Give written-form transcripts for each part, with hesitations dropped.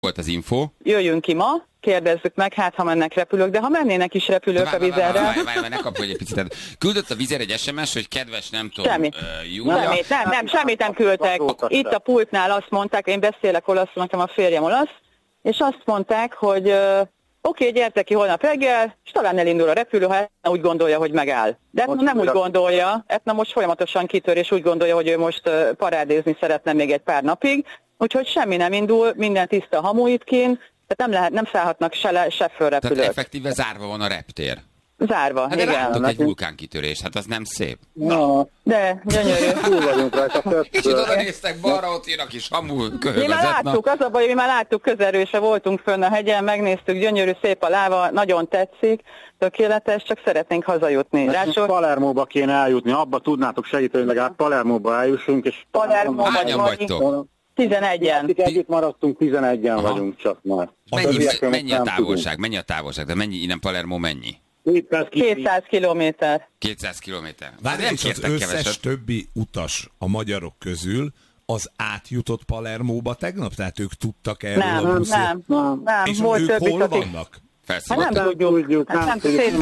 Volt az info. Jöjjünk ki ma, kérdezzük meg, hát ha mennek repülők, de ha mennének is repülők a Vizerre. Várj, ne kapj egy picit. Küldött a Vizer egy SMS, hogy kedves, nem tudom, Semmi. Júlia. Semmit nem küldtek. Itt a pultnál azt mondták, én beszélek olaszul, nekem a férjem olasz, és azt mondták, hogy oké, gyertek ki holnap reggel, és talán elindul a repülő, ha Etna úgy gondolja, hogy megáll. De Etna nem úgy gondolja, Etna most folyamatosan kitör, és úgy gondolja, hogy ő most parádézni szeretne még egy pár napig, úgyhogy semmi nem indul, minden tiszta hamu itt kint, tehát nem szállhatnak se fölrepülők. Tehát effektíve zárva van a reptér. Zárva, hát de igen. láttok egy vulkánkitörést, hát az nem szép. Na. De, gyönyörű. Túl vagyunk rajta. Kicsit oda néztek balra, ott jön a kis hamu köhög Mi már láttuk, az a baj, mi már láttuk közelről, se voltunk fönn a hegyen, megnéztük, gyönyörű, szép a láva, nagyon tetszik, tökéletes, csak szeretnénk hazajutni. Palermóba kéne eljutni, abba tudnátok segíteni, legalább Palermóba eljussunk, és hányan vagytok? 11-en. Együtt maradtunk, 11-en vagyunk csak már. Mennyi a távolság? Mennyi a távolság? De mennyi innen Palermo mennyi? 200 kilométer. 200 kilométer. Várj, és az összes többi utas a magyarok közül az átjutott Palermóba tegnap? Tehát ők tudtak erről a buszról? Nem. És Volt ők hol többi, vannak? Nem tudjuk. Nem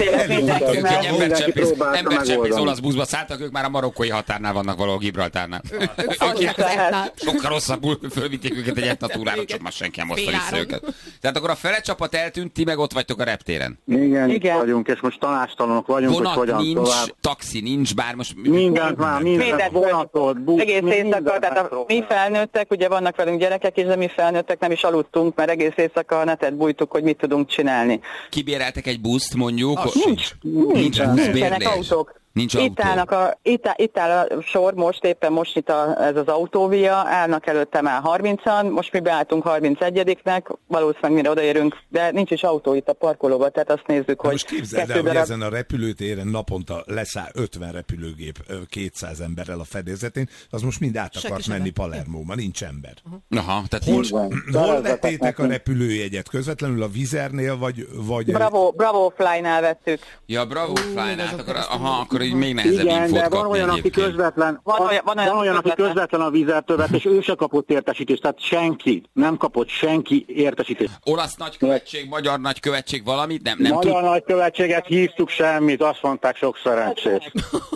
embercsempész olasz buszba szálltak, ők már a marokkói határnál vannak valahol Gibraltárnál. Sokkal rosszabbul fölvitték őket egy Etna túrára, csak már senki nem hozta vissza őket. Tehát akkor a fele csapat eltűnt, ti meg ott vagytok a reptéren. Igen. Vagyunk, és most tanástalanok vagyunk, vonat hogy hogyan nincs, tovább. Taxi nincs, bár most... Mindent vonatot, busz. Egész éjszaka, tehát mi felnőttek, ugye vannak velünk gyerekek is, de mi felnőttek nem is aludtunk, mert egész éjszaka a netet bújtuk, hogy mit tudunk csinálni. Kibéreltek egy buszt, mondjuk? Nincsenek autók. Nincs autó. Itt áll a sor, éppen most itt ez az autóvia, állnak előtte már 30-an, most mi beálltunk 31-nek, valószínűleg mire odaérünk, de nincs is autó itt a parkolóban, tehát azt nézzük, hogy... Most képzeld el, hogy ezen a repülőtéren naponta leszáll 50 repülőgép 200 emberrel a fedezetén, az most mind át akart menni Palermóba, nincs ember. Aha, tehát hol vettétek a repülőjegyet? Közvetlenül a Vizernél, vagy... Bravo Fly-nál vettük. Ja, Bravo Fly-nál, akkor így még nehezebb igen, infót de kapni. Van olyan, aki közvetlen a Vizertől, és ő se kapott értesítést, tehát nem kapott senki értesítést. Olasz nagykövetség, magyar nagykövetség valamit? Nem magyar nagykövetséget hívtuk, semmit, azt mondták, sok szerencsés.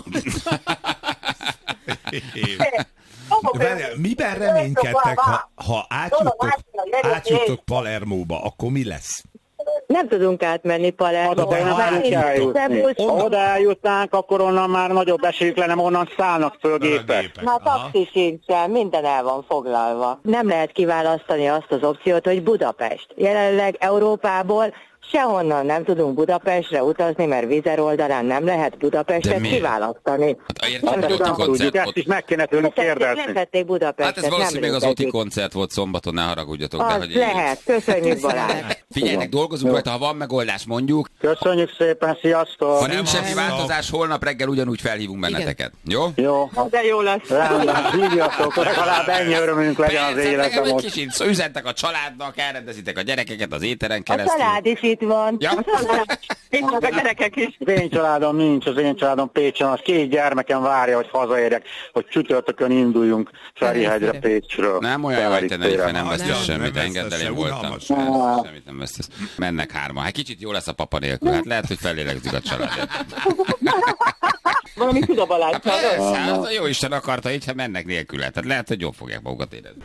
Miben reménykedtek, ha átjutok Palermóba, akkor mi lesz? Nem tudunk átmenni Palermóba. Oda eljutnánk, akkor onnan már nagyobb esélyük lenne, onnan szállnak föl gépek. Na, taxi sincsen, minden el van foglalva. Nem lehet kiválasztani azt az opciót, hogy Budapest. Jelenleg Európából sehonnan nem tudunk Budapestre utazni, mert Vizer oldalán nem lehet Budapestet kiválasztani. Ezt is meg kéne tőlük kérdezni. Nem vették Budapestet. Hát ez valószínűleg az Oti koncert volt szombaton, ne haragudjatok. Az hogy lehet, köszönjük Balázs. Figyeljenek, dolgozunk rajta, ha van megoldás, mondjuk. Köszönjük szépen, sziasztok! Ha nincs semmi változás, holnap reggel ugyanúgy felhívunk benneteket. Jó? Jó. De jó lesz. Hívjatok, legalább ennyi örömünk legyen az életben most. Kicsit üzentek a családnak, elrendezitek a gyerekeket az éteren keresztül. A család is itt van. Ja? Itt a gyerekek is. Az én családom nincs, az én családom Pécsen, az 2 gyermekem várja, hogy hazaérjek, hogy csütörtökön induljunk Ferihegyre Pécsről. Nem olyan vagy te, nem vesztesz semmit, engedd el, én voltam. Semmit nem vesztesz. Mennek 3. Hát kicsit jó lesz a papa nélkül, hát lehet, hogy felélegzik a családot. Valami tud a Balázs. Hát a jó Isten akarta így, ha mennek nélkül. Tehát lehet, hogy jól fogják magukat érezni.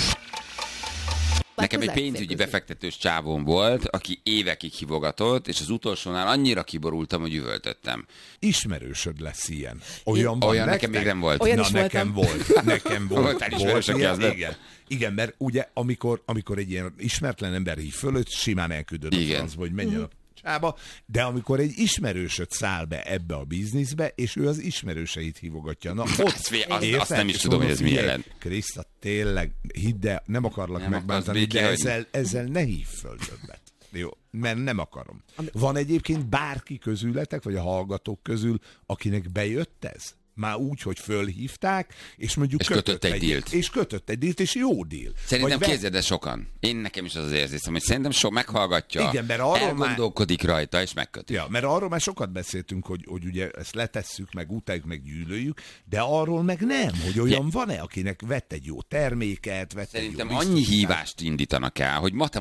Nekem egy pénzügyi befektetős csávóm volt, aki évekig hívogatott, és az utolsónál annyira kiborultam, hogy üvöltöttem. Ismerősöd lesz ilyen. Olyan nekem még nem volt. Olyan nekem volt. Nekem volt. Voltál ismerős, aki az lett? Igen, mert ugye amikor egy ilyen ismeretlen ember hív fölött, simán elküldöd a francba, hogy menjen a csába, de amikor egy ismerősöd száll be ebbe a bizniszbe, és ő az ismerőseit hívogatja. Na, azt nem is tudom, hogy ez mi jelent. Kriszta, tényleg, hidd el, nem akarlak megbántani, de ezzel ne hív föl többet. Jó, mert nem akarom. Van egyébként bárki közületek, vagy a hallgatók közül, akinek bejött ez? már úgy, hogy fölhívták, és mondjuk kötött egy dílt. És kötött egy dílt, és jó díl. Szerintem képzeld el sokan. Nekem is az az érzésem, hogy szerintem sok meghallgatja, igen, mert arról elgondolkodik rajta, és megköti. Ja, mert arról már sokat beszéltünk, hogy ugye ezt letesszük, meg utáljuk, meg gyűlöljük, de arról meg nem, hogy olyan van-e, akinek vett egy jó terméket, vett szerintem egy jó annyi hívást indítanak el, hogy